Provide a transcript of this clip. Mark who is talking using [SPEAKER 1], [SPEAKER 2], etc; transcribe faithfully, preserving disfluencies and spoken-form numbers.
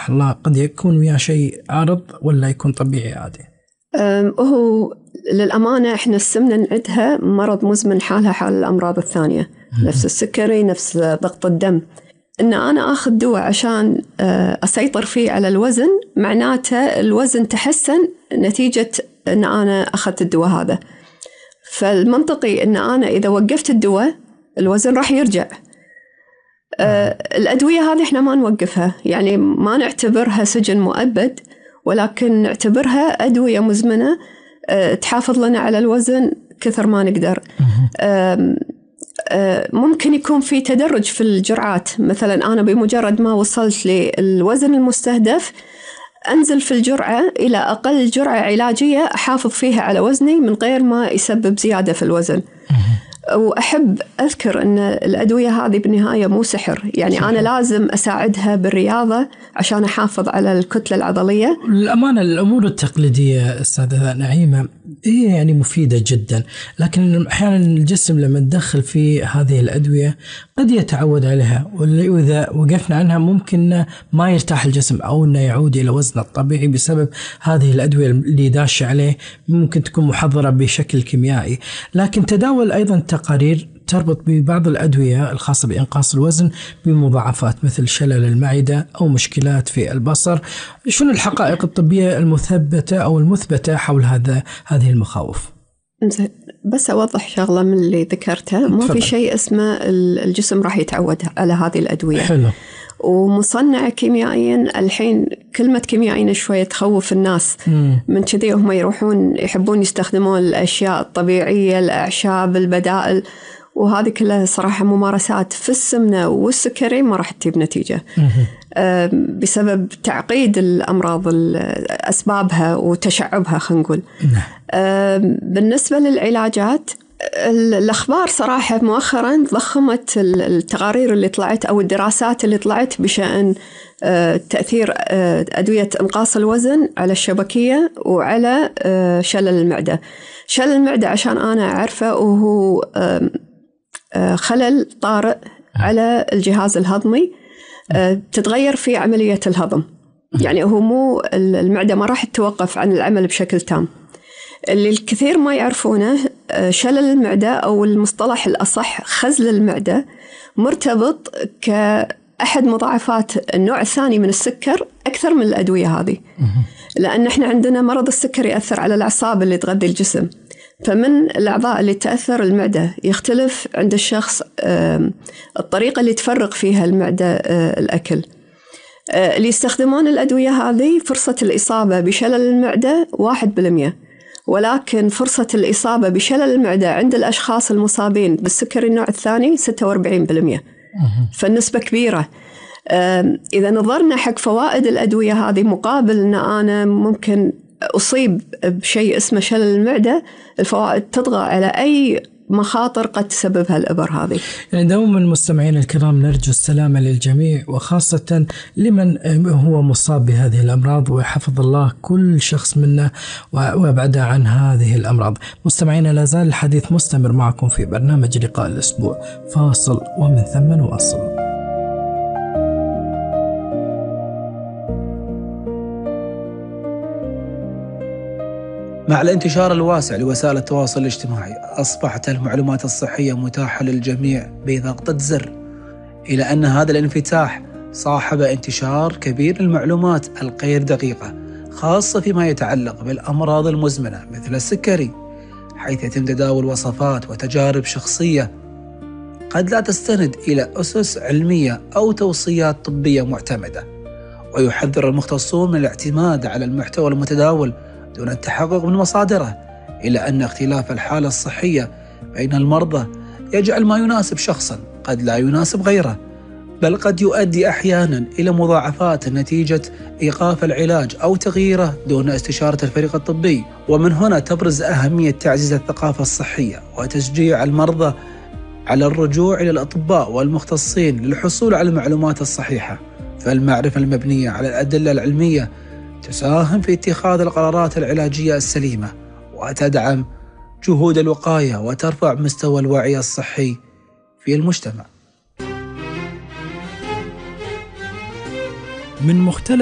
[SPEAKER 1] سمح الله قد يكون وياه شيء عارض ولا يكون طبيعي عادي؟
[SPEAKER 2] هو للأمانة إحنا السمنة نعدها مرض مزمن حالها حال الأمراض الثانية، نفس السكري، نفس ضغط الدم. إن أنا أخذ دواء عشان أسيطر فيه على الوزن معناته الوزن تحسن نتيجة إن أنا أخذت الدواء هذا. فالمنطقي إن أنا إذا وقفت الدواء الوزن راح يرجع. آه الأدوية هذه إحنا ما نوقفها، يعني ما نعتبرها سجن مؤبد، ولكن نعتبرها أدوية مزمنة آه تحافظ لنا على الوزن كثر ما نقدر. آه آه ممكن يكون في تدرج في الجرعات، مثلا أنا بمجرد ما وصلت للوزن المستهدف أنزل في الجرعة إلى أقل جرعة علاجية أحافظ فيها على وزني من غير ما يسبب زيادة في الوزن. وأحب أذكر أن الأدوية هذه بالنهاية مو سحر، يعني صحيح. أنا لازم أساعدها بالرياضة عشان أحافظ على الكتلة العضلية.
[SPEAKER 1] الأمانة الأمور التقليدية أستاذة نعيمة هي يعني مفيدة جدا، لكن أحيانا الجسم لما ندخل في هذه الأدوية قد يتعود عليها، وإذا وقفنا عنها ممكن ما يرتاح الجسم أو أنه يعود إلى وزنه الطبيعي بسبب هذه الأدوية اللي داش عليه، ممكن تكون محضرة بشكل كيميائي. لكن تداول أيضا تقارير تربط ببعض الأدوية الخاصة بإنقاص الوزن بمضاعفات مثل شلل المعدة أو مشكلات في البصر. شنو الحقائق الطبية المثبتة أو المثبتة حول هذا هذه المخاوف؟
[SPEAKER 2] بس أوضح شغلة من اللي ذكرتها، ما في شيء اسمه الجسم راح يتعود على هذه الأدوية.
[SPEAKER 1] حلو.
[SPEAKER 2] ومصنعة كيميائيا، الحين كلمة كيميائيا شوية تخوف الناس، مم. من كذي هم يروحون يحبون يستخدمون الأشياء الطبيعية، الأعشاب، البدائل، وهذه كلها صراحة ممارسات في السمنة والسكري ما راح تجيب نتيجة بسبب تعقيد الأمراض أسبابها وتشعبها خلينا نقول. بالنسبة للعلاجات، الأخبار صراحة مؤخراً ضخمت التقارير اللي طلعت أو الدراسات اللي طلعت بشأن تأثير أدوية إنقاص الوزن على الشبكية وعلى شلل المعدة. شلل المعدة عشان أنا أعرفه وهو خلل طارئ على الجهاز الهضمي، تتغير في عملية الهضم، يعني هو مو المعدة ما راح تتوقف عن العمل بشكل تام. اللي الكثير ما يعرفونه شلل المعدة أو المصطلح الأصح خزل المعدة مرتبط كأحد مضاعفات النوع الثاني من السكر أكثر من الأدوية هذه، لأن إحنا عندنا مرض السكر يأثر على الأعصاب اللي تغذي الجسم، فمن الأعضاء اللي تأثر المعدة يختلف عند الشخص الطريقة اللي تفرق فيها المعدة الأكل. اللي يستخدمون الأدوية هذه فرصة الإصابة بشلل المعدة واحد بالمئة، ولكن فرصة الإصابة بشلل المعدة عند الأشخاص المصابين بالسكري النوع الثاني ستة وأربعين بالمئة، فالنسبة كبيرة. إذا نظرنا حق فوائد الأدوية هذه مقابل أن أنا ممكن أصيب بشيء اسمه شلل المعدة، الفوائد تطغى على أي مخاطر قد تسببها الإبر هذه.
[SPEAKER 1] يعني دوما مستمعين الكرام نرجو السلامة للجميع، وخاصة لمن هو مصاب بهذه الأمراض، ويحفظ الله كل شخص منا ويبعد عن هذه الأمراض. مستمعين لا زال الحديث مستمر معكم في برنامج لقاء الأسبوع، فاصل ومن ثم نواصل.
[SPEAKER 3] مع الانتشار الواسع لوسائل التواصل الاجتماعي أصبحت المعلومات الصحية متاحة للجميع بضغطة زر، إلى أن هذا الانفتاح صاحب انتشار كبير للمعلومات الغير دقيقة، خاصة فيما يتعلق بالأمراض المزمنة مثل السكري، حيث يتم تداول وصفات وتجارب شخصية قد لا تستند إلى أسس علمية أو توصيات طبية معتمدة. ويحذر المختصون من الاعتماد على المحتوى المتداول دون التحقق من مصادره، إلى أن اختلاف الحالة الصحية بين المرضى يجعل ما يناسب شخصاً قد لا يناسب غيره، بل قد يؤدي أحياناً إلى مضاعفات نتيجة إيقاف العلاج أو تغييره دون استشارة الفريق الطبي. ومن هنا تبرز أهمية تعزيز الثقافة الصحية وتشجيع المرضى على الرجوع إلى الأطباء والمختصين للحصول على المعلومات الصحيحة، فالمعرفة المبنية على الأدلة العلمية تساهم في اتخاذ القرارات العلاجية السليمة، وتدعم جهود الوقاية وترفع مستوى الوعي الصحي في المجتمع.
[SPEAKER 1] من مختلف